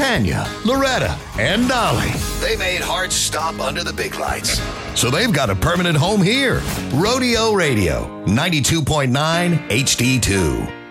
Tanya, Loretta, and Dolly. They made Hart stop under the big lights. So they've got a permanent home here. Rodeo Radio, 92.9 HD2.